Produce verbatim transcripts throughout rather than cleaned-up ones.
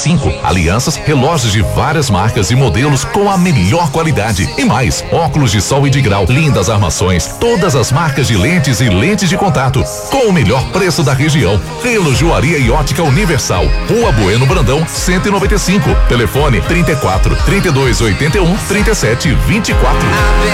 cinco. Alianças, relógios de várias marcas e modelos com a melhor qualidade. E mais, óculos de sol e de grau, lindas armações, todas as marcas de lentes e lentes de contato, com o melhor preço da região. Relojoaria e ótica Universal, Rua Bueno Brandão, cento e noventa e cinco. Telefone trinta e quatro, trinta e dois, oitenta e um, trinta e sete, vinte e quatro.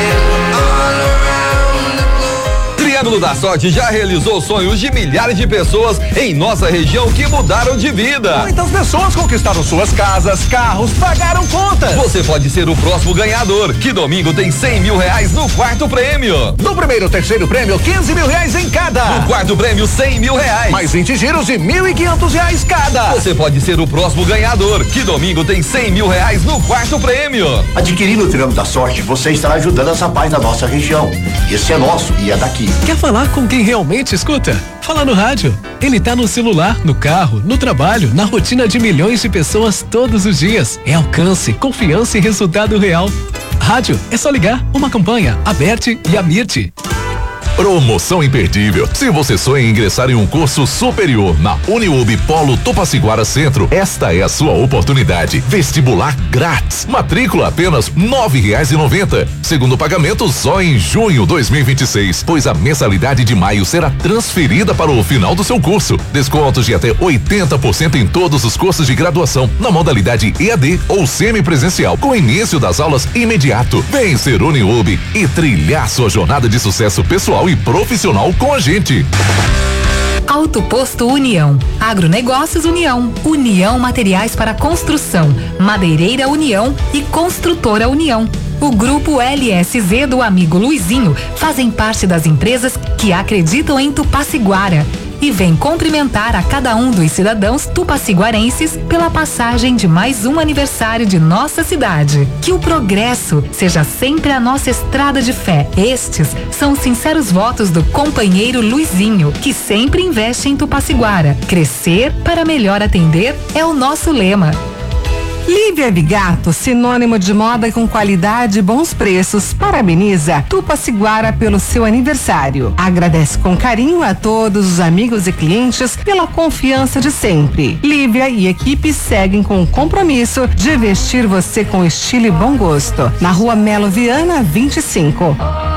Triângulo da Sorte já realizou sonhos de milhares de pessoas em nossa região que mudaram de vida. Muitas pessoas conquistaram suas casas, carros, pagaram contas. Você pode ser o próximo ganhador, que domingo tem cem mil reais no quarto prêmio. No primeiro e terceiro prêmio, quinze mil reais em cada. No quarto prêmio, cem mil reais. Mais vinte giros de mil e quinhentos reais cada. Você pode ser o próximo ganhador, que domingo tem cem mil reais no quarto prêmio. Adquirindo o Triângulo da Sorte, você estará ajudando essa paz na nossa região. Esse é nosso e é daqui. Quer falar com quem realmente escuta? Fala no rádio. Ele tá no celular, no carro, no trabalho, na rotina de milhões de pessoas todos os dias. É alcance, confiança e resultado real. Rádio, é só ligar. Uma campanha, Aberte e Amirte. Promoção imperdível. Se você sonha em ingressar em um curso superior na Uniub Polo Tupaciguara Centro, esta é a sua oportunidade. Vestibular grátis. Matrícula apenas nove reais e noventa. Segundo pagamento só em junho dois mil e vinte e seis, pois a mensalidade de maio será transferida para o final do seu curso. Descontos de até oitenta por cento em todos os cursos de graduação na modalidade E A D ou semipresencial, com início das aulas imediato. Vem ser Uniub e trilhar sua jornada de sucesso pessoal e profissional com a gente. Auto Posto União, Agronegócios União, União Materiais para Construção, Madeireira União e Construtora União. O Grupo L S Z do amigo Luizinho fazem parte das empresas que acreditam em Tupaciguara e vem cumprimentar a cada um dos cidadãos tupaciguarenses pela passagem de mais um aniversário de nossa cidade. Que o progresso seja sempre a nossa estrada de fé. Estes são os sinceros votos do companheiro Luizinho, que sempre investe em Tupaciguara. Crescer para melhor atender é o nosso lema. Lívia Bigato, sinônimo de moda com qualidade e bons preços, parabeniza Tupaciguara pelo seu aniversário. Agradece com carinho a todos os amigos e clientes pela confiança de sempre. Lívia e equipe seguem com o compromisso de vestir você com estilo e bom gosto. Na Rua Melo Viana, vinte e cinco.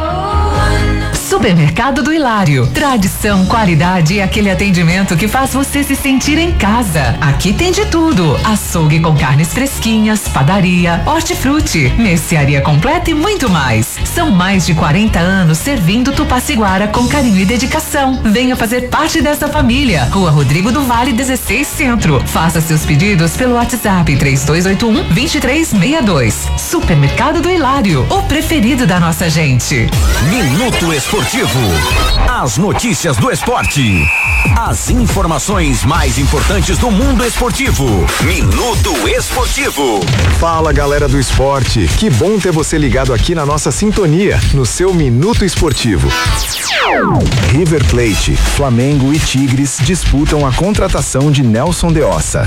Supermercado do Hilário. Tradição, qualidade e aquele atendimento que faz você se sentir em casa. Aqui tem de tudo: açougue com carnes fresquinhas, padaria, hortifruti, mercearia completa e muito mais. São mais de quarenta anos servindo Tupaciguara com carinho e dedicação. Venha fazer parte dessa família. Rua Rodrigo do Vale, dezesseis Centro. Faça seus pedidos pelo WhatsApp três dois oito um, dois três seis dois. Supermercado do Hilário, o preferido da nossa gente. Minuto Esportivo. As notícias do esporte. As informações mais importantes do mundo esportivo. Minuto Esportivo. Fala, galera do esporte. Que bom ter você ligado aqui na nossa sintonia, no seu Minuto Esportivo. River Plate, Flamengo e Tigres disputam a contratação de Nelson de Ossa.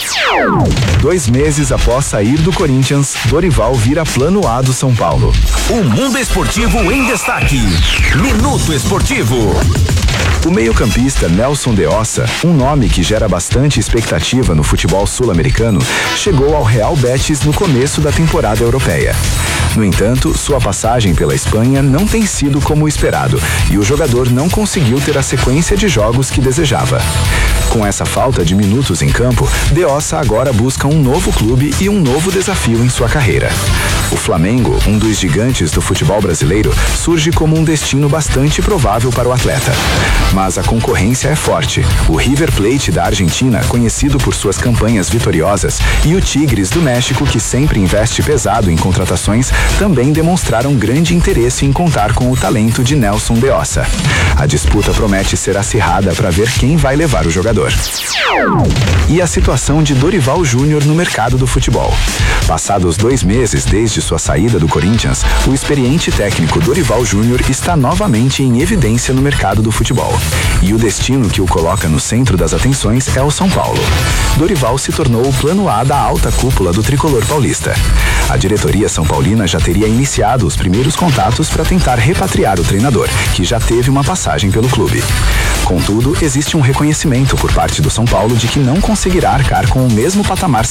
Dois meses após sair do Corinthians, Dorival vira plano A do São Paulo. O mundo esportivo em destaque. Minuto Esportivo. O meio-campista Nelson de Ossa, um nome que gera bastante expectativa no futebol sul-americano, chegou ao Real Betis no começo da temporada europeia. No entanto, sua passagem pela Espanha não tem sido como esperado e o jogador não conseguiu ter a sequência de jogos que desejava. Com essa falta de minutos em campo, de Ossa agora busca um novo clube e um novo desafio em sua carreira. O Flamengo, um dos gigantes do futebol brasileiro, surge como um destino bastante provável para o atleta. Mas a concorrência é forte. O River Plate da Argentina, conhecido por suas campanhas vitoriosas, e o Tigres do México, que sempre investe pesado em contratações, também demonstraram grande interesse em contar com o talento de Nelson de Ossa. A disputa promete ser acirrada para ver quem vai levar o jogador. E a situação de Dorival Júnior no mercado do futebol. Passados dois meses desde sua saída do Corinthians, o experiente técnico Dorival Júnior está novamente em evidência no mercado do futebol. E o destino que o coloca no centro das atenções é o São Paulo. Dorival se tornou o plano A da alta cúpula do tricolor paulista. A diretoria são paulina já teria iniciado os primeiros contatos para tentar repatriar o treinador, que já teve uma passagem pelo clube. Contudo, existe um reconhecimento por parte do São Paulo de que não conseguirá arcar com o mesmo patamar